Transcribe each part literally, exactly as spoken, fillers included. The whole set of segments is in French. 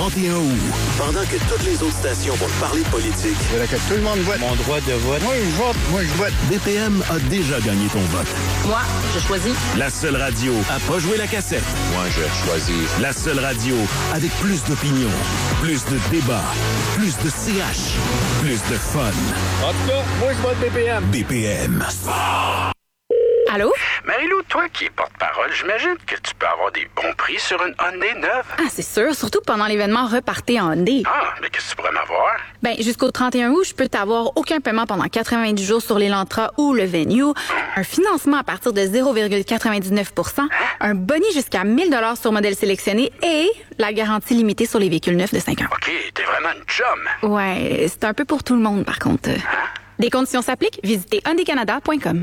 trente et un août. Pendant que toutes les autres stations vont parler politique. Je voudrais que tout le monde vote. Mon droit de vote. Moi, je vote. Moi, je vote. B P M a déjà gagné ton vote. Moi, je choisis. La seule radio à pas jouer la cassette. Moi, je choisis. La seule radio avec plus d'opinion, plus de débat, plus de C H, plus de fun. En tout cas, moi, je vote B P M. B P M. Allô? Marie-Lou, toi qui es porte-parole, j'imagine que tu peux avoir des bons prix sur une Hyundai neuve. Ah, c'est sûr, surtout pendant l'événement Repartez en Hyundai. Ah, mais qu'est-ce que tu pourrais m'avoir? Ben, jusqu'au trente et un août, je peux t'avoir aucun paiement pendant quatre-vingt-dix jours sur l'Elantra ou le Venue, un financement à partir de zéro virgule quatre-vingt-dix-neuf pour cent, un boni jusqu'à mille dollars sur modèle sélectionné et la garantie limitée sur les véhicules neufs de cinq ans. OK, t'es vraiment une chum. Ouais, c'est un peu pour tout le monde, par contre. Des conditions s'appliquent, visitez hyundai canada point com.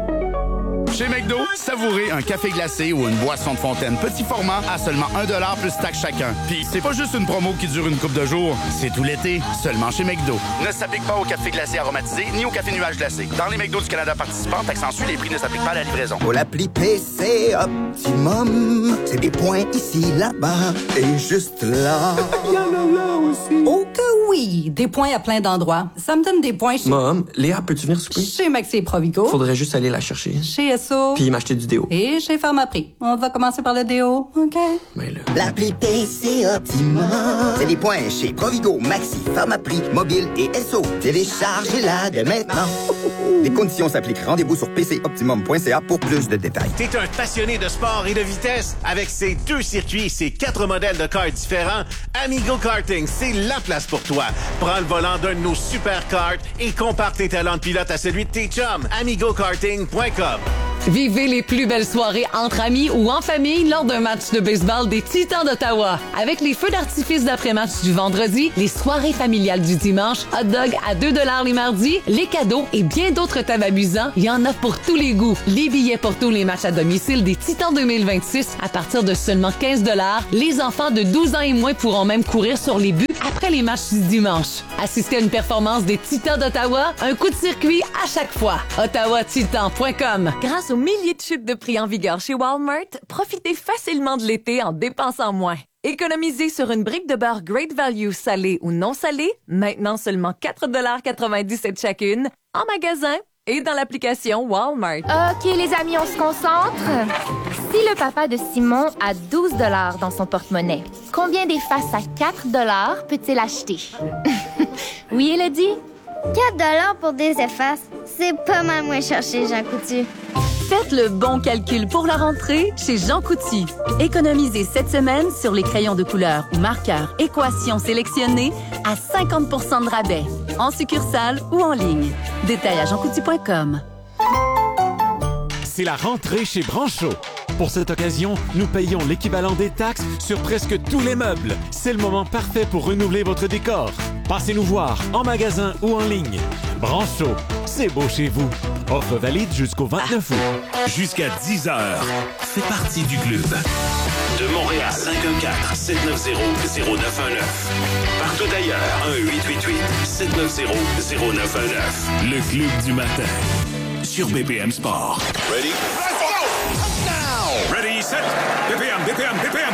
Chez McDo, savourez un café glacé ou une boisson de fontaine petit format à seulement un dollar plus taxe chacun. Puis c'est pas juste une promo qui dure une couple de jours, c'est tout l'été, seulement chez McDo. Ne s'applique pas au café glacé aromatisé ni au café nuage glacé. Dans les McDo du Canada participants, taxe en sus, les prix ne s'appliquent pas à la livraison. Pour l'appli P C Optimum, c'est des points ici, là-bas et juste là. Il y en a là aussi. Oh que oui! Des points à plein d'endroits. Ça me donne des points chez... Mom, Léa, peux-tu venir souper? Chez Maxi et Provigo. Faudrait juste aller la chercher. Chez S O. Puis m'acheter du déo. Et chez Pharmaprix. On va commencer par le déo, OK? Mais là... L'appli P C Optimum, c'est des points chez Provigo, Maxi, Pharmaprix, Mobile et S O. Téléchargez-la dès maintenant. Les conditions s'appliquent. Rendez-vous sur p c optimum point c a pour plus de détails. T'es un passionné de sport et de vitesse? Avec ses deux circuits et ses quatre modèles de cars différents, Amigo Karting, c'est la place pour toi. Prends le volant d'un de nos super karts et compare tes talents de pilote à celui de tes chums. amigo karting point com. Vivez les plus belles soirées entre amis ou en famille lors d'un match de baseball des Titans d'Ottawa. Avec les feux d'artifice d'après-match du vendredi, les soirées familiales du dimanche, hot dog à deux dollars les mardis, les cadeaux et bien d'autres thèmes amusants, il y en a pour tous les goûts. Les billets pour tous les matchs à domicile des Titans deux mille vingt-six à partir de seulement quinze dollars. Les enfants de douze ans et moins pourront même courir sur les buts après les matchs du dimanche. Assistez à une performance des Titans d'Ottawa, un coup de circuit à chaque fois. ottawa titan point com. Grâce aux milliers de chutes de prix en vigueur chez Walmart, profitez facilement de l'été en dépensant moins. Économisez sur une brique de beurre Great Value salée ou non salée, maintenant seulement quatre dollars quatre-vingt-dix-sept chacune, en magasin et dans l'application Walmart. OK, les amis, on se concentre. Si le papa de Simon a douze dollars dans son porte-monnaie, combien d'effaces à quatre dollars peut-il acheter? Oui, Elodie? quatre dollars pour des effaces, c'est pas mal moins cher chez Jean Coutu. Faites le bon calcul pour la rentrée chez Jean Coutu. Économisez cette semaine sur les crayons de couleur ou marqueurs Équation sélectionnés à cinquante pour cent de rabais, en succursale ou en ligne. Détails à jean coutu point com. C'est la rentrée chez Branchot. Pour cette occasion, nous payons l'équivalent des taxes sur presque tous les meubles. C'est le moment parfait pour renouveler votre décor. Passez nous voir en magasin ou en ligne. Branchot, c'est beau chez vous. Offre valide jusqu'au vingt-neuf août. Jusqu'à dix heures. Fais partie du club. De Montréal, cinq un quatre, sept neuf zéro, zéro neuf un neuf. Partout ailleurs, un huit huit huit, sept neuf zéro, zéro neuf un neuf. Le club du matin. Sur B P M Sport. Ready? Ready, set, B P M, B P M, B P M.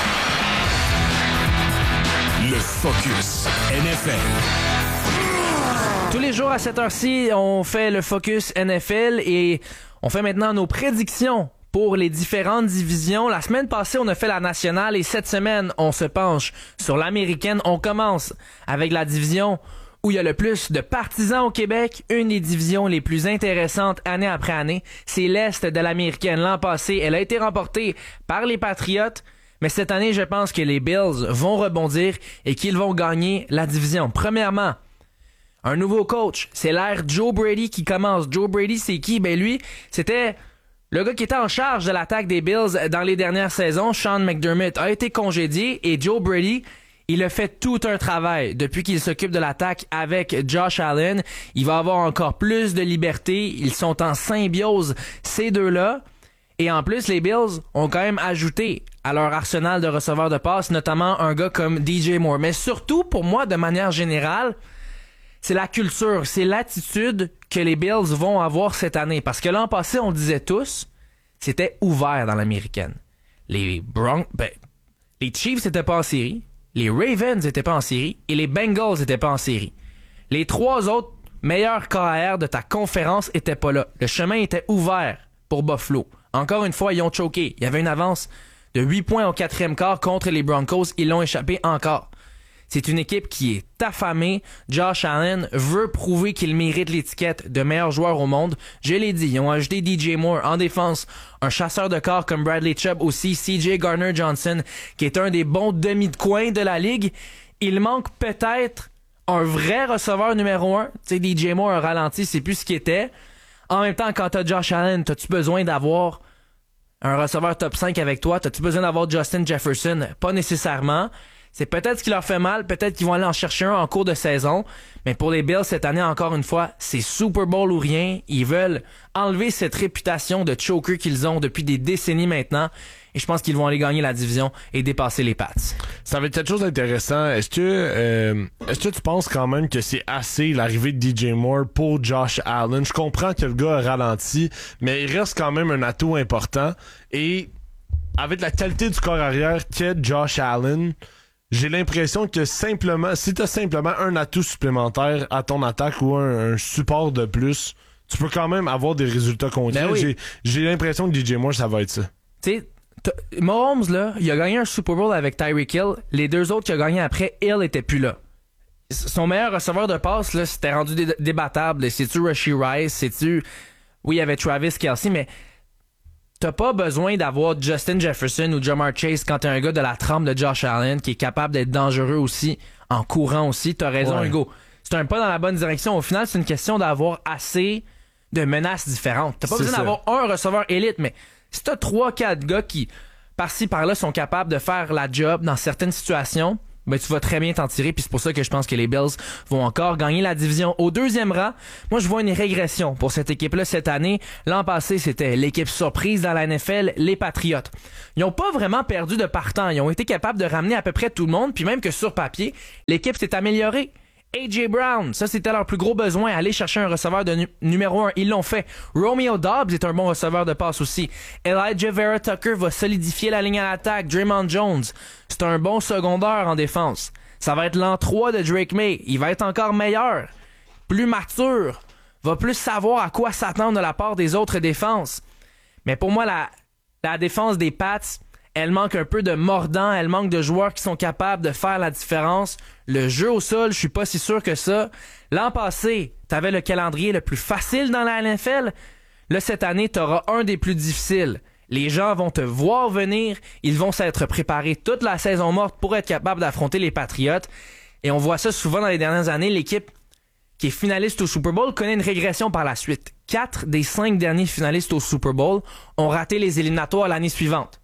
Le Focus N F L. Tous les jours à cette heure-ci, on fait le Focus N F L et on fait maintenant nos prédictions pour les différentes divisions. La semaine passée, on a fait la nationale et cette semaine, on se penche sur l'américaine. On commence avec la division où il y a le plus de partisans au Québec, une des divisions les plus intéressantes année après année. C'est l'Est de l'américaine. L'an passé, elle a été remportée par les Patriots. Mais cette année, je pense que les Bills vont rebondir et qu'ils vont gagner la division. Premièrement, un nouveau coach. C'est l'ère Joe Brady qui commence. Joe Brady, c'est qui? Ben lui, c'était le gars qui était en charge de l'attaque des Bills dans les dernières saisons. Sean McDermott a été congédié et Joe Brady, il a fait tout un travail depuis qu'il s'occupe de l'attaque avec Josh Allen. Il va avoir encore plus de liberté. Ils sont en symbiose, ces deux-là. Et en plus, les Bills ont quand même ajouté à leur arsenal de receveurs de passes, notamment un gars comme D J Moore. Mais surtout, pour moi, de manière générale, c'est la culture, c'est l'attitude que les Bills vont avoir cette année. Parce que l'an passé, on disait tous, c'était ouvert dans l'américaine. Les Bronx, ben, les Chiefs n'étaient pas en série. les Ravens n'étaient pas en série et les Bengals n'étaient pas en série. Les trois autres meilleurs K R de ta conférence étaient pas là. Le chemin était ouvert pour Buffalo. Encore une fois, ils ont choqué. Il y avait une avance de huit points au quatrième quart contre les Broncos. Ils l'ont échappé encore. C'est une équipe qui est affamée. Josh Allen veut prouver qu'il mérite l'étiquette de meilleur joueur au monde. Je l'ai dit, ils ont ajouté D J Moore en défense. Un chasseur de corps comme Bradley Chubb aussi. C J Gardner-Johnson, qui est un des bons demi de coin de la ligue. Il manque peut-être un vrai receveur numéro un. Tu sais, D J Moore a ralenti, c'est plus ce qu'il était. En même temps, quand t'as Josh Allen, t'as-tu besoin d'avoir un receveur top cinq avec toi? T'as-tu besoin d'avoir Justin Jefferson? Pas nécessairement. C'est peut-être ce qui leur fait mal, peut-être qu'ils vont aller en chercher un en cours de saison, mais pour les Bills cette année, encore une fois, c'est Super Bowl ou rien. Ils veulent enlever cette réputation de choker qu'ils ont depuis des décennies maintenant, et je pense qu'ils vont aller gagner la division et dépasser les Pats. Ça va être quelque chose d'intéressant. Est-ce que euh, est-ce que tu penses quand même que c'est assez l'arrivée de D J Moore pour Josh Allen? Je comprends que le gars a ralenti, mais il reste quand même un atout important, et avec la qualité du corps arrière qu'est Josh Allen, j'ai l'impression que simplement, si t'as simplement un atout supplémentaire à ton attaque ou un, un support de plus, tu peux quand même avoir des résultats concrets. Ben oui. j'ai, j'ai l'impression que D J Moore, ça va être ça. Tu sais, Mahomes, là, il a gagné un Super Bowl avec Tyreek Hill. Les deux autres qu'il a gagné après, Hill était plus là. Son meilleur receveur de passe, là, c'était rendu dé- débattable. C'est-tu Rashee Rice? C'est-tu... Oui, il y avait Travis Kelce, mais t'as pas besoin d'avoir Justin Jefferson ou Jamar Chase quand t'es un gars de la trempe de Josh Allen qui est capable d'être dangereux aussi, en courant aussi. T'as raison, ouais. Hugo. C'est un pas dans la bonne direction. Au final, c'est une question d'avoir assez de menaces différentes. T'as pas c'est besoin ça. d'avoir un receveur élite, mais si t'as trois, quatre gars qui, par-ci, par-là, sont capables de faire la job dans certaines situations, ben tu vas très bien t'en tirer, puis c'est pour ça que je pense que les Bills vont encore gagner la division. Au deuxième rang, moi je vois une régression pour cette équipe-là cette année. L'an passé, c'était l'équipe surprise dans la N F L, les Patriots. Ils ont pas vraiment perdu de partant. Ils ont été capables de ramener à peu près tout le monde, puis même que sur papier, l'équipe s'est améliorée. A J Brown, ça c'était leur plus gros besoin, aller chercher un receveur de nu- numéro un. Ils l'ont fait. Romeo Doubs est un bon receveur de passe aussi. Elijah Vera Tucker va solidifier la ligne à l'attaque. Draymond Jones, c'est un bon secondaire en défense. Ça va être l'an trois de Drake May. Il va être encore meilleur, plus mature, va plus savoir à quoi s'attendre de la part des autres défenses. Mais pour moi, la, la défense des Pats, elle manque un peu de mordant, elle manque de joueurs qui sont capables de faire la différence. Le jeu au sol, je suis pas si sûr que ça. L'an passé, t'avais le calendrier le plus facile dans la N F L. Là, cette année, t'auras un des plus difficiles. Les gens vont te voir venir, ils vont s'être préparés toute la saison morte pour être capables d'affronter les Patriots. Et on voit ça souvent dans les dernières années, l'équipe qui est finaliste au Super Bowl connaît une régression par la suite. Quatre des cinq derniers finalistes au Super Bowl ont raté les éliminatoires l'année suivante.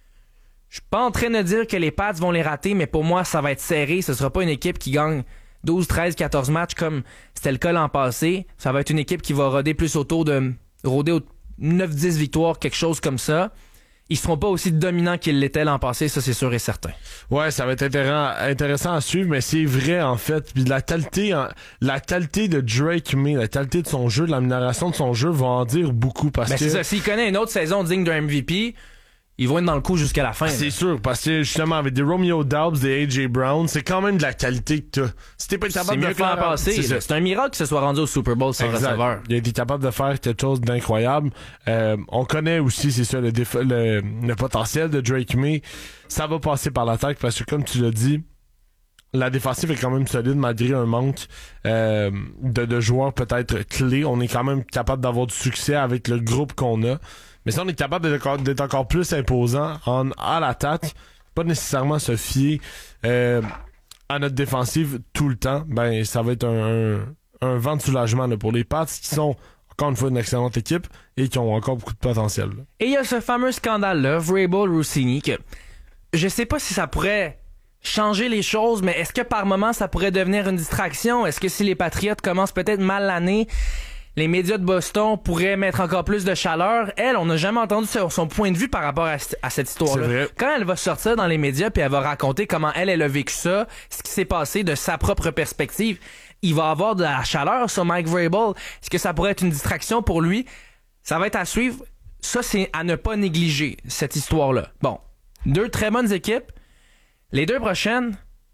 Je suis pas en train de dire que les Pats vont les rater, mais pour moi, ça va être serré. Ce sera pas une équipe qui gagne douze, treize, quatorze matchs comme c'était le cas l'an passé. Ça va être une équipe qui va roder plus autour de... roder au neuf dix victoires, quelque chose comme ça. Ils seront pas aussi dominants qu'ils l'étaient l'an passé, ça c'est sûr et certain. Ouais, ça va être intéressant à suivre, mais c'est vrai en fait. Puis la qualité, la qualité de Drake May, la qualité de son jeu, de l'amélioration de son jeu va en dire beaucoup parce mais que... c'est ça, s'il connaît une autre saison digne d'un M V P... ils vont être dans le coup jusqu'à la fin. C'est là. sûr, parce que justement, avec des Romeo Doubs, des A J Brown, c'est quand même de la qualité que t'as. Si t'es pas capable c'est de mieux faire... que l'an passé. C'est, c'est un miracle qu'il se soit rendu au Super Bowl sans exact. receveur. Il a été capable de faire quelque chose d'incroyable. Euh, on connaît aussi, c'est ça, le, déf- le, le potentiel de Drake May. Ça va passer par l'attaque parce que, comme tu l'as dit, la défensive est quand même solide malgré un manque euh, de, de joueurs peut-être clés. On est quand même capable d'avoir du succès avec le groupe qu'on a. Mais si on est capable d'être encore, d'être encore plus imposant en, à l'attaque, pas nécessairement se fier euh, à notre défensive tout le temps, ben ça va être un, un, un vent de soulagement là, pour les Pats qui sont encore une fois une excellente équipe et qui ont encore beaucoup de potentiel. Là. Et il y a ce fameux scandale-là, Vrabel-Rossini, que je sais pas si ça pourrait changer les choses, mais est-ce que par moment ça pourrait devenir une distraction? Est-ce que si les Patriots commencent peut-être mal l'année, les médias de Boston pourraient mettre encore plus de chaleur? Elle, on n'a jamais entendu son point de vue par rapport à, à cette histoire-là. Quand elle va sortir dans les médias puis elle va raconter comment elle, elle a vécu ça, ce qui s'est passé de sa propre perspective, il va avoir de la chaleur sur Mike Vrabel. Est-ce que ça pourrait être une distraction pour lui? Ça va être à suivre. Ça, c'est à ne pas négliger, cette histoire-là. Bon, deux très bonnes équipes. Les deux prochaines,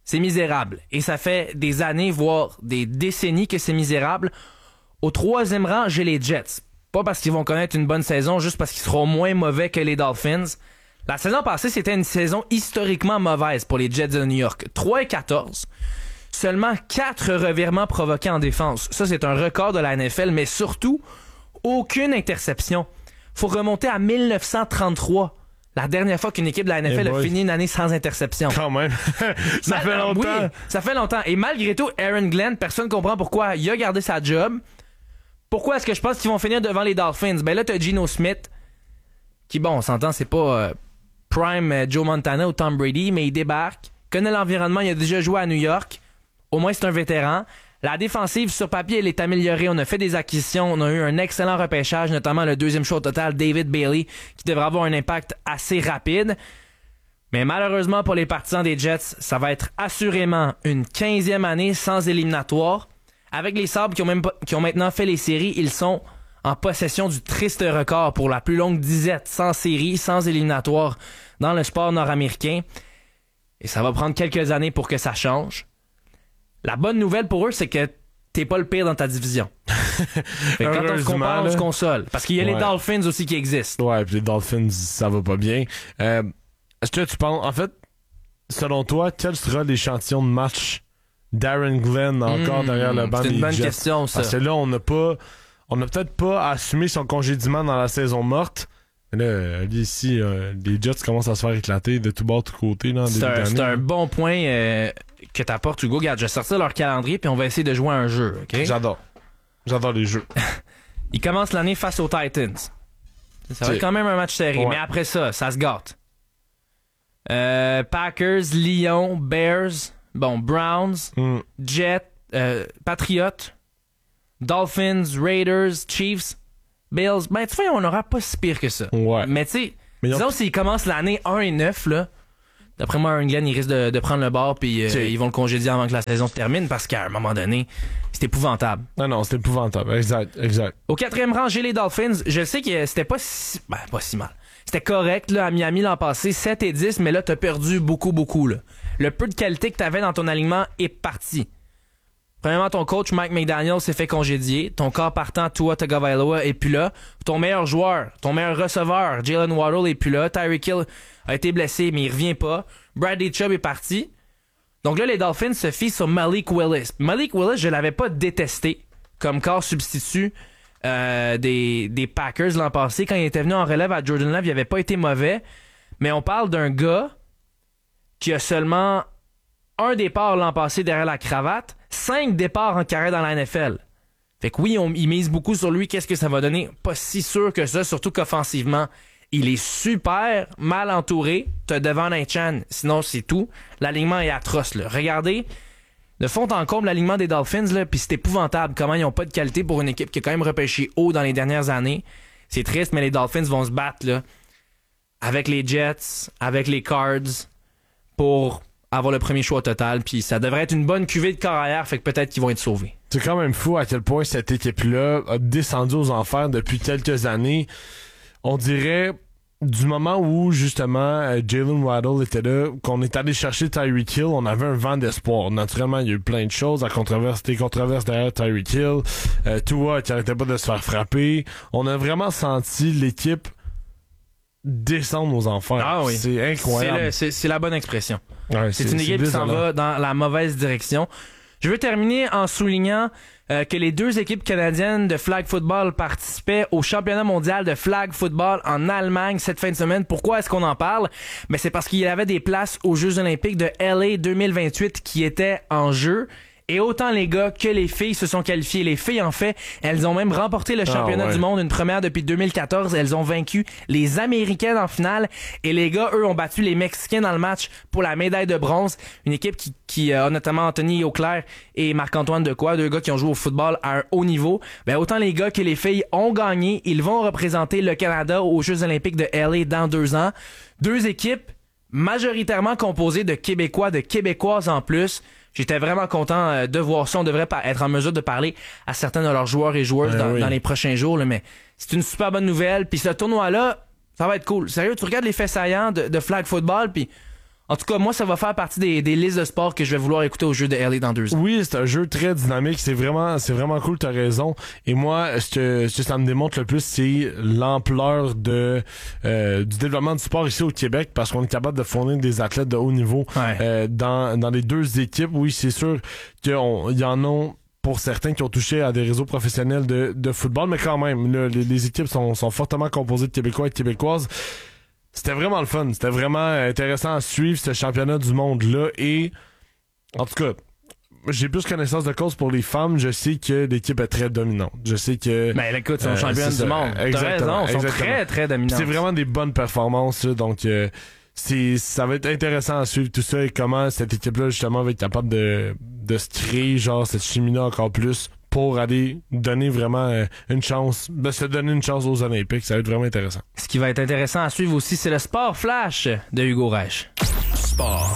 c'est misérable. Et ça fait des années, voire des décennies que c'est misérable. Au troisième rang, j'ai les Jets. Pas parce qu'ils vont connaître une bonne saison, juste parce qu'ils seront moins mauvais que les Dolphins. La saison passée, c'était une saison historiquement mauvaise pour les Jets de New York. trois et quatorze. Seulement quatre revirements provoqués en défense. Ça, c'est un record de la N F L, mais surtout, aucune interception. Faut remonter à dix-neuf cent trente-trois. La dernière fois qu'une équipe de la N F L hey a fini une année sans interception. Quand même. ça Mal- fait longtemps. Oui, ça fait longtemps. Et malgré tout, Aaron Glenn, personne comprend pourquoi il a gardé sa job. Pourquoi est-ce que je pense qu'ils vont finir devant les Dolphins? Ben là, t'as Geno Smith, qui, bon, on s'entend, c'est pas euh, Prime euh, Joe Montana ou Tom Brady, mais il débarque, connaît l'environnement, il a déjà joué à New York. Au moins, c'est un vétéran. La défensive, sur papier, elle est améliorée. On a fait des acquisitions. On a eu un excellent repêchage, notamment le deuxième choix au total, David Bailey, qui devrait avoir un impact assez rapide. Mais malheureusement, pour les partisans des Jets, ça va être assurément une quinzième année sans éliminatoire. Avec les Sabres qui ont, même pas, qui ont maintenant fait les séries, ils sont en possession du triste record pour la plus longue disette sans séries, sans éliminatoire dans le sport nord-américain. Et ça va prendre quelques années pour que ça change. La bonne nouvelle pour eux, c'est que t'es pas le pire dans ta division. Fait que quand on se compare, on se console. Parce qu'il y a ouais. les Dolphins aussi qui existent. Ouais, puis les Dolphins, ça va pas bien. Euh, est-ce que tu penses... En fait, selon toi, quel sera l'échantillon de match d'Aaron Glenn encore mmh, derrière le banc des Jets? C'est une bonne question, ça. Parce que là, on n'a pas... On n'a peut-être pas assumé son congédiement dans la saison morte. Mais là, ici, euh, les Jets commencent à se faire éclater de tout bord, de tout côté. Là, en c'est, un, c'est un bon point euh, que t'apportes, Hugo. Regarde, je vais sortir leur calendrier puis on va essayer de jouer à un jeu. Okay? J'adore. J'adore les jeux. Ils commencent l'année face aux Titans. Ça va être quand même un match serré. Ouais. Mais après ça, ça se gâte. Euh, Packers, Lions, Bears, bon, Browns, mm. Jets, euh, Patriots, Dolphins, Raiders, Chiefs, Bills. Ben, tu vois, on n'aura pas si pire que ça. Ouais. Mais tu sais, disons ont... s'ils commencent l'année un et neuf, là, d'après moi, Aaron Glenn, il risque de, de prendre le bord puis euh, ils vont le congédier avant que la saison se termine parce qu'à un moment donné, c'est épouvantable. Non, non, c'est épouvantable. Exact, exact. Au quatrième rang, j'ai les Dolphins. Je sais que c'était pas si... Ben, pas si mal. C'était correct, là, à Miami l'an passé, sept et dix, mais là, t'as perdu beaucoup, beaucoup, là. Le peu de qualité que t'avais dans ton alignement est parti. Premièrement, ton coach, Mike McDaniel, s'est fait congédier. Ton corps partant, Tua Tagovailoa, est plus là. Ton meilleur joueur, ton meilleur receveur, Jalen Waddle, est plus là. Tyreek Hill a été blessé, mais il revient pas. Bradley Chubb est parti. Donc là, les Dolphins se fient sur Malik Willis. Malik Willis, je l'avais pas détesté comme corps substitut euh, des, des Packers l'an passé. Quand il était venu en relève à Jordan Love, il avait pas été mauvais. Mais on parle d'un gars qui a seulement un départ l'an passé derrière la cravate, cinq départs en carrière dans la N F L. Fait que oui, on, ils misent beaucoup sur lui. Qu'est-ce que ça va donner? Pas si sûr que ça, surtout qu'offensivement, il est super mal entouré. T'as Devon Achane, sinon c'est tout. L'alignement est atroce, là. Regardez, de fond en comble, l'alignement des Dolphins, là, puis c'est épouvantable comment ils ont pas de qualité pour une équipe qui a quand même repêché haut dans les dernières années. C'est triste, mais les Dolphins vont se battre, là, avec les Jets, avec les Cards, pour avoir le premier choix total, puis ça devrait être une bonne cuvée de carrière, fait que peut-être qu'ils vont être sauvés. C'est quand même fou à quel point cette équipe-là a descendu aux enfers depuis quelques années. On dirait du moment où, justement, euh, Jalen Waddle était là, qu'on est allé chercher Tyreek Hill, on avait un vent d'espoir. Naturellement, il y a eu plein de choses, la controverse, des controverses derrière Tyreek Hill, euh, Tua qui arrêtait pas de se faire frapper. On a vraiment senti l'équipe descendre aux enfers. Ah oui. C'est incroyable. C'est, le, c'est, c'est la bonne expression. Ouais, c'est, c'est une équipe qui s'en va dans la mauvaise direction. Je veux terminer en soulignant euh, que les deux équipes canadiennes de flag football participaient au championnat mondial de flag football en Allemagne cette fin de semaine. Pourquoi est-ce qu'on en parle? Ben, c'est parce qu'il y avait des places aux Jeux olympiques de L A deux mille vingt-huit qui étaient en jeu. Et autant les gars que les filles se sont qualifiés. Les filles, en fait, elles ont même remporté le championnat ah ouais. du monde, une première depuis deux mille quatorze. Elles ont vaincu les Américaines en finale. Et les gars, eux, ont battu les Mexicains dans le match pour la médaille de bronze. Une équipe qui, qui a notamment Anthony Auclair et Marc-Antoine Decoy, deux gars qui ont joué au football à un haut niveau. Ben, autant les gars que les filles ont gagné. Ils vont représenter le Canada aux Jeux olympiques de L A dans deux ans. Deux équipes majoritairement composées de Québécois, de Québécoises en plus. J'étais vraiment content de voir ça. On devrait être en mesure de parler à certains de leurs joueurs et joueuses dans, oui. dans les prochains jours. Là, mais c'est une super bonne nouvelle. Puis ce tournoi-là, ça va être cool. Sérieux, tu regardes les faits saillants de, de flag football, puis En tout cas, moi, ça va faire partie des, des listes de sport que je vais vouloir écouter au jeu de L A dans deux ans. Oui, c'est un jeu très dynamique. C'est vraiment, c'est vraiment cool, t'as raison. Et moi, ce que, ce que ça me démontre le plus, c'est l'ampleur de euh, du développement du sport ici au Québec, parce qu'on est capable de fournir des athlètes de haut niveau ouais. euh, dans, dans les deux équipes. Oui, c'est sûr qu'il y en a pour certains qui ont touché à des réseaux professionnels de, de football, mais quand même, là, les, les équipes sont, sont fortement composées de Québécois et de Québécoises. C'était vraiment le fun. C'était vraiment intéressant à suivre ce championnat du monde-là. Et, en tout cas, j'ai plus connaissance de cause pour les femmes. Je sais que l'équipe est très dominante. Je sais que... Ben écoute, ils sont euh, championnes du monde. T'as raison, ils sont très, très dominantes. C'est vraiment des bonnes performances. Là, donc, euh, c'est, ça va être intéressant à suivre tout ça et comment cette équipe-là, justement, va être capable de, de se créer, genre, cette chimie-là encore plus pour aller donner vraiment euh, une chance, de se donner une chance aux Olympiques. Ça va être vraiment intéressant. Ce qui va être intéressant à suivre aussi, c'est le Sport Flash de Hugo Reich. Sport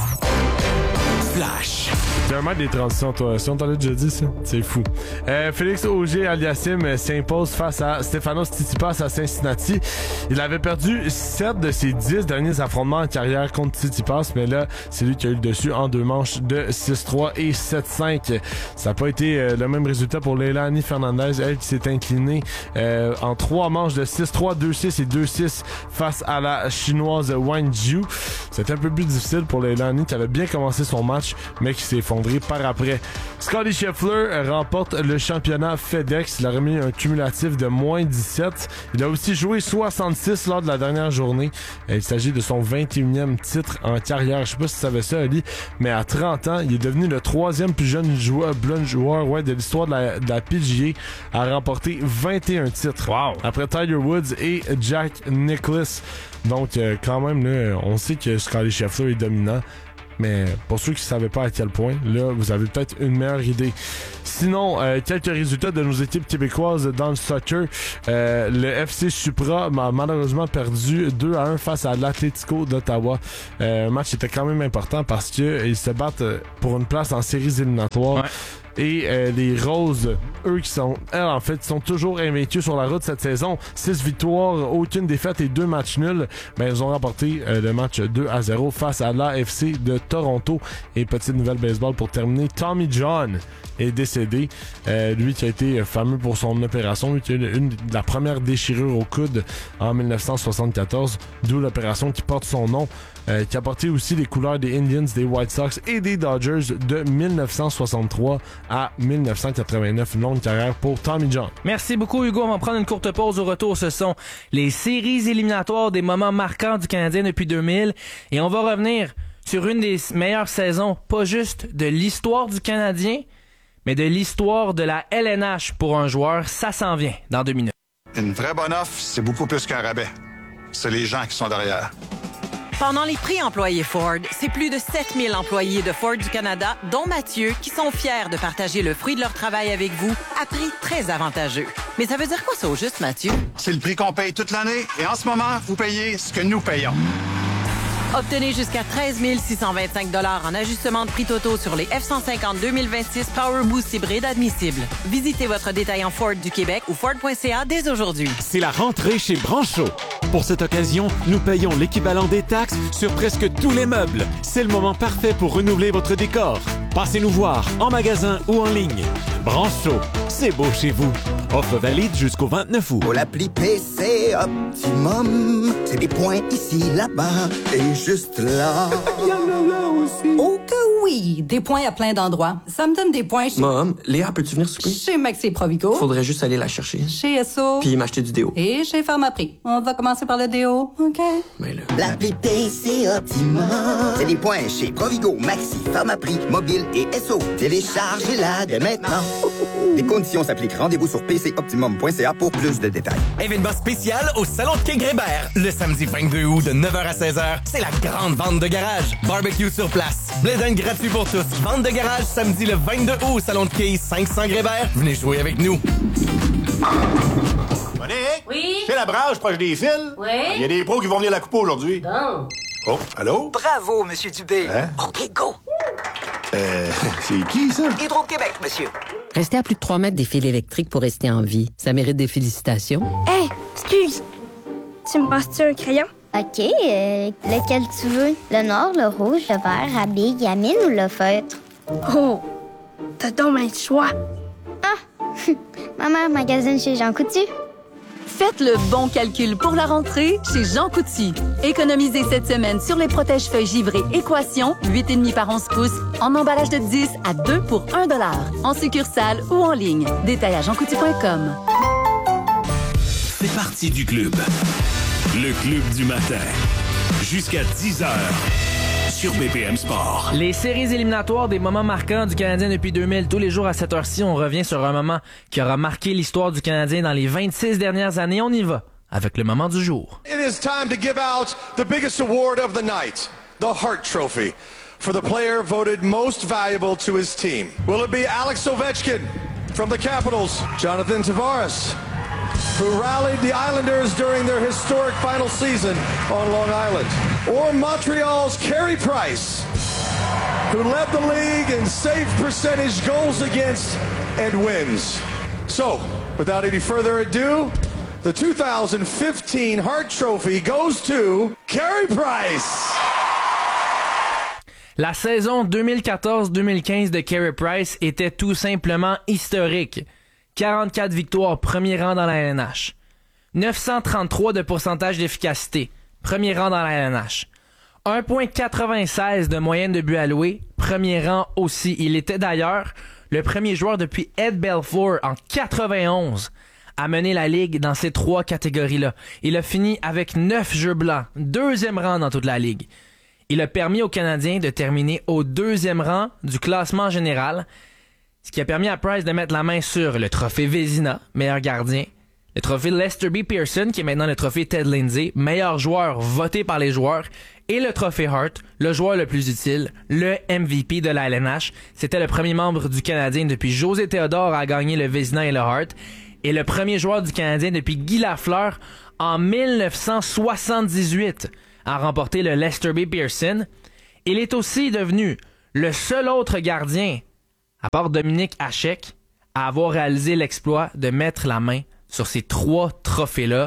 Flash. C'est un maître des transitions, toi. Si on t'en a déjà dit, ça, c'est fou. Euh, Félix Auger-Aliassime s'impose face à Stefanos Tsitsipas à Cincinnati. Il avait perdu sept de ses dix derniers affrontements en carrière contre Tsitsipas, mais là, c'est lui qui a eu le dessus en deux manches de six trois et sept cinq. Ça n'a pas été euh, le même résultat pour Leilani Fernandez, elle qui s'est inclinée euh, en trois manches de six trois, deux six et deux six face à la chinoise Wang Jiu. C'était un peu plus difficile pour Leilani qui avait bien commencé son match, mais qui s'est effondré par après. Scottie Scheffler remporte le championnat FedEx. Il a remis un cumulatif de moins dix-sept. Il a aussi joué soixante-six lors de la dernière journée. Il s'agit de son vingt et unième titre en carrière. Je sais pas si tu savais ça, Ali, mais à trente ans, il est devenu le troisième plus jeune joueur, blonde joueur ouais, de l'histoire de la, de la P G A à remporter vingt et un titres. Wow. Après Tiger Woods et Jack Nicklaus. Donc, euh, quand même, là, on sait que Scottie Scheffler est dominant. Mais pour ceux qui ne savaient pas à quel point, là, vous avez peut-être une meilleure idée. Sinon, euh, quelques résultats de nos équipes québécoises dans le soccer. Euh, le F C Supra a malheureusement perdu deux à un face à l'Atlético d'Ottawa. Euh, un match qui était quand même important parce qu'ils se battent pour une place en séries éliminatoires. Ouais. Et euh, les Roses, eux qui sont, elles en fait, sont toujours invaincus sur la route cette saison. Six victoires, aucune défaite et deux matchs nuls. Mais ils ont remporté euh, le match deux à zéro face à l'A F C de Toronto. Et petite nouvelle baseball pour terminer, Tommy John est décédé. Euh, lui qui a été fameux pour son opération, lui qui a eu une, la première déchirure au coude en dix-neuf cent soixante-quatorze, d'où l'opération qui porte son nom. Euh, qui a porté aussi les couleurs des Indians, des White Sox et des Dodgers de dix-neuf cent soixante-trois à dix-neuf cent quatre-vingt-neuf. Longue carrière pour Tommy John. Merci beaucoup, Hugo. On va prendre une courte pause. Au retour, ce sont les séries éliminatoires des moments marquants du Canadien depuis deux mille. Et on va revenir sur une des meilleures saisons, pas juste de l'histoire du Canadien, mais de l'histoire de la L N H pour un joueur. Ça s'en vient dans deux minutes. Une vraie bonne offre, c'est beaucoup plus qu'un rabais. C'est les gens qui sont derrière. Pendant les prix employés Ford, c'est plus de sept mille employés de Ford du Canada, dont Mathieu, qui sont fiers de partager le fruit de leur travail avec vous à prix très avantageux. Mais ça veut dire quoi ça au juste, Mathieu? C'est le prix qu'on paye toute l'année et en ce moment, vous payez ce que nous payons. Obtenez jusqu'à treize mille six cent vingt-cinq dollars en ajustement de prix totaux sur les F cent cinquante deux mille vingt-six Power Boost hybrides admissibles. Visitez votre détaillant Ford du Québec ou Ford point C A dès aujourd'hui. C'est la rentrée chez Brancho. Pour cette occasion, nous payons l'équivalent des taxes sur presque tous les meubles. C'est le moment parfait pour renouveler votre décor. Passez nous voir en magasin ou en ligne. Brancho, c'est beau chez vous. Offre valide jusqu'au vingt-neuf août. Pour l'appli P C Optimum, c'est des points ici, là-bas et juste là. Il y en a là aussi. Oh que oui, des points à plein d'endroits. Ça me donne des points chez... Mom, Léa, peux-tu venir souper? Chez Maxi Provigo. Faudrait juste aller la chercher. Chez S O. Puis m'acheter du déo. Et chez Pharmaprix. On va commencer par le déo, OK? Mais là... L'appli P C Optimum, c'est des points chez Provigo, Maxi, Pharmaprix, Mobile et S O. Téléchargez-la dès maintenant. Les conditions s'appliquent. Rendez-vous sur p c optimum point c a pour plus de détails. Événement spécial au Salon de Quai Grébert. Le samedi vingt-deux août de neuf heures à seize heures, c'est la grande vente de garage. Barbecue sur place. Blé gratuit pour tous. Vente de garage samedi le vingt-deux août au Salon de Quai cinq cents Grébert. Venez jouer avec nous. Monique? Oui? C'est la branche proche des fils? Oui? Il y a des pros qui vont venir la couper aujourd'hui. Bon. Oh, allô? Bravo, Monsieur Dubé. Hein? OK, go. Euh, c'est qui, ça? Hydro-Québec, monsieur. Rester à plus de trois mètres des fils électriques pour rester en vie, ça mérite des félicitations. Hey, excuse. Tu me passes-tu un crayon? OK, euh, lequel tu veux? Le noir, le rouge, le vert, habillé, gamine ou le feutre? Oh, t'as donc un choix. Ah, ma mère magasine chez Jean Coutu. Faites le bon calcul pour la rentrée chez Jean Coutu. Économisez cette semaine sur les protège-feuilles givrés Équation, huit virgule cinq par onze pouces, en emballage de dix à deux pour un dollar, en succursale ou en ligne. Détail à jean coutu point com. Fais partie du club. Le club du matin. Jusqu'à dix heures. Sur B P M Sport. Les séries éliminatoires des moments marquants du Canadien depuis deux mille. Tous les jours à cette heure-ci, on revient sur un moment qui aura marqué l'histoire du Canadien dans les vingt-six dernières années. On y va avec le moment du jour. It is time to give out the biggest award of the night, the Hart Trophy, for the player voted most valuable to his team. Will it be Alex Ovechkin from the Capitals, Jonathan Tavares, who rallied the Islanders during their historic final season on Long Island, or Montreal's Carey Price, who led the league in save percentage, goals against, and wins. So, without any further ado, the two thousand fifteen Hart Trophy goes to Carey Price. La saison deux mille quatorze deux mille quinze de Carey Price était tout simplement historique. quarante-quatre victoires, premier rang dans la L N H. neuf cent trente-trois de pourcentage d'efficacité, premier rang dans la L N H. un virgule quatre-vingt-seize de moyenne de buts alloués, premier rang aussi. Il était d'ailleurs le premier joueur depuis Ed Belfour en quatre-vingt-onze à mener la Ligue dans ces trois catégories-là. Il a fini avec neuf jeux blancs, deuxième rang dans toute la Ligue. Il a permis aux Canadiens de terminer au deuxième rang du classement général, ce qui a permis à Price de mettre la main sur le trophée Vezina, meilleur gardien, le trophée Lester B. Pearson, qui est maintenant le trophée Ted Lindsay, meilleur joueur voté par les joueurs, et le trophée Hart, le joueur le plus utile, le M V P de la L N H. C'était le premier membre du Canadien depuis José Théodore à gagner le Vezina et le Hart, et le premier joueur du Canadien depuis Guy Lafleur en dix-neuf cent soixante-dix-huit à remporter le Lester B. Pearson. Il est aussi devenu le seul autre gardien, à part Dominique Hachek, à avoir réalisé l'exploit de mettre la main sur ces trois trophées-là.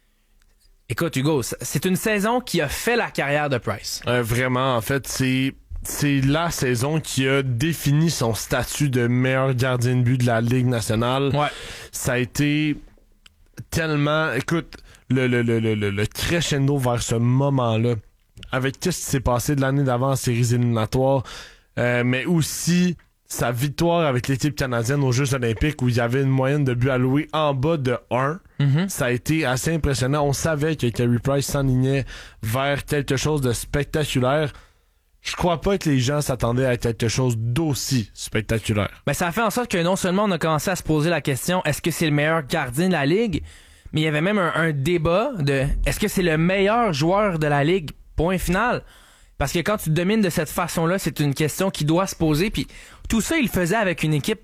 Écoute, Hugo, c'est une saison qui a fait la carrière de Price. Euh, vraiment, en fait, c'est c'est la saison qui a défini son statut de meilleur gardien de but de la Ligue nationale. Ouais. Ça a été tellement... Écoute, le, le, le, le, le crescendo vers ce moment-là, avec qu'est-ce qui s'est passé de l'année d'avant en séries éliminatoires, euh, mais aussi... sa victoire avec l'équipe canadienne aux Jeux olympiques où il y avait une moyenne de buts alloués en bas de un. Mm-hmm. Ça a été assez impressionnant. On savait que Carey Price s'enlignait vers quelque chose de spectaculaire. Je crois pas que les gens s'attendaient à quelque chose d'aussi spectaculaire. Ben, ça a fait en sorte que non seulement on a commencé à se poser la question est-ce que c'est le meilleur gardien de la Ligue, mais il y avait même un, un débat de est-ce que c'est le meilleur joueur de la Ligue, point final. Parce que quand tu domines de cette façon-là, c'est une question qui doit se poser. Puis tout ça, il le faisait avec une équipe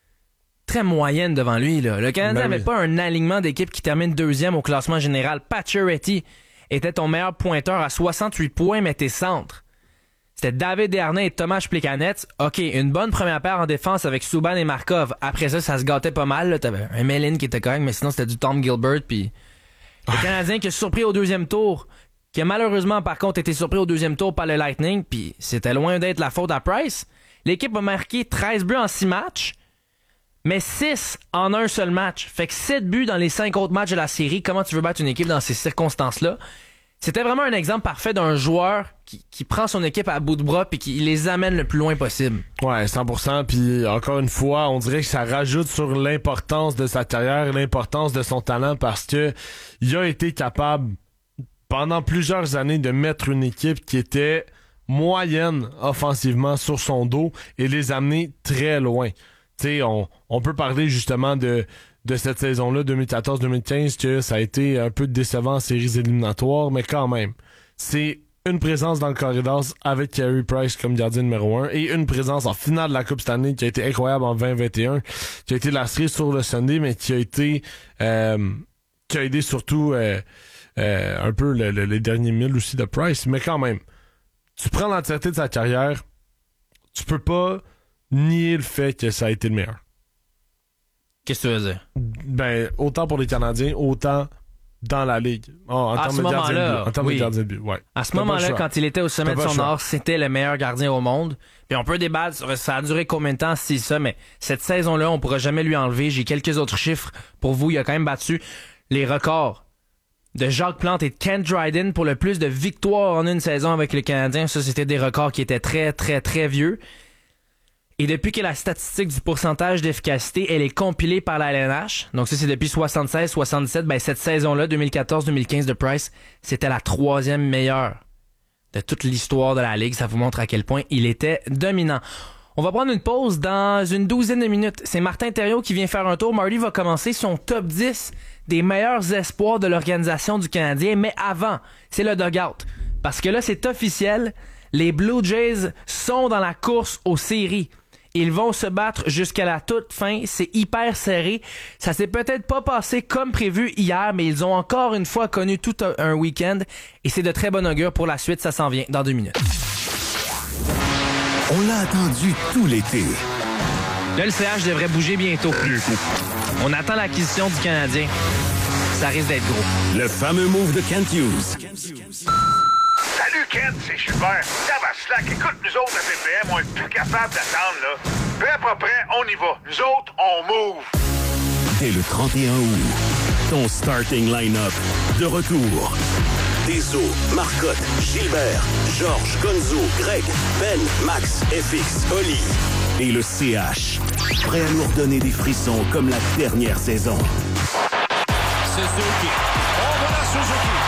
très moyenne devant lui. Là. Le Canadien n'avait ben oui. pas un alignement d'équipe qui termine deuxième au classement général. Pacioretty était ton meilleur pointeur à soixante-huit points, mais tes centres. C'était David Desharnais et Tomáš Plekanec. OK, une bonne première paire en défense avec Subban et Markov. Après ça, ça se gâtait pas mal. Là. T'avais un Mellin qui était correct, mais sinon, c'était du Tom Gilbert. Puis le Canadien qui a surpris au deuxième tour, qui a malheureusement, par contre, été surpris au deuxième tour par le Lightning, puis c'était loin d'être la faute à Price. L'équipe a marqué treize buts en six matchs, mais six en un seul match. Fait que sept buts dans les cinq autres matchs de la série. Comment tu veux battre une équipe dans ces circonstances-là? C'était vraiment un exemple parfait d'un joueur qui, qui prend son équipe à bout de bras puis qui les amène le plus loin possible. Ouais, cent pour cent. Puis encore une fois, on dirait que ça rajoute sur l'importance de sa carrière, l'importance de son talent parce que il a été capable pendant plusieurs années de mettre une équipe qui était moyenne offensivement sur son dos et les amener très loin. Tu sais, on, on peut parler justement de de cette saison-là, deux mille quatorze deux mille quinze, que ça a été un peu décevant en séries éliminatoires, mais quand même, c'est une présence dans le corridor avec Carey Price comme gardien numéro un et une présence en finale de la Coupe Stanley qui a été incroyable en vingt vingt et un, qui a été la cerise sur le Sunday, mais qui a été euh, qui a aidé surtout euh, euh, un peu le, le, les derniers milles aussi de Price, mais quand même, tu prends l'entièreté de sa carrière, tu peux pas nier le fait que ça a été le meilleur. Qu'est-ce que tu veux dire? Ben, autant pour les Canadiens, autant dans la ligue. Oh, en à termes ce de gardien de moment-là, but. En termes oui. de gardien de but, ouais. À ce T'as pas le moment-là, choix. quand il était au sommet T'as de pas son le choix. art, c'était le meilleur gardien au monde. Puis on peut débattre sur ça a duré combien de temps, si ça, mais cette saison-là, on pourra jamais lui enlever. J'ai quelques autres chiffres pour vous. Il a quand même battu les records de Jacques Plante et de Ken Dryden pour le plus de victoires en une saison avec le Canadien. Ça, c'était des records qui étaient très, très, très vieux. Et depuis que la statistique du pourcentage d'efficacité, elle est compilée par la L N H, donc ça c'est depuis soixante-seize soixante-dix-sept, ben cette saison-là, deux mille quatorze deux mille quinze de Price, c'était la troisième meilleure de toute l'histoire de la Ligue. Ça vous montre à quel point il était dominant. On va prendre une pause dans une douzaine de minutes. C'est Martin Thériault qui vient faire un tour. Marty va commencer son top dix des meilleurs espoirs de l'organisation du Canadien, mais avant, c'est le dugout. Parce que là, c'est officiel, les Blue Jays sont dans la course aux séries. Ils vont se battre jusqu'à la toute fin. C'est hyper serré. Ça s'est peut-être pas passé comme prévu hier, mais ils ont encore une fois connu tout un week-end. Et c'est de très bon augure pour la suite. Ça s'en vient dans deux minutes. On l'a attendu tout l'été. Là, le C H devrait bouger bientôt. On attend l'acquisition du Canadien. Ça risque d'être gros. Le fameux move de Kent Hughes. Salut Kent, c'est Schubert. Tabaslac, écoute, nous autres, à P P M, on est plus capable d'attendre, là. Prêt, pas prêt, on y va. Nous autres, on move. Dès le trente et un août, ton starting line-up de retour. Deso, Marcotte, Gilbert, Georges, Gonzo, Greg, Ben, Max, F X, Oli et le C H. Prêt à nous redonner des frissons comme la dernière saison. Suzuki. On va la Suzuki.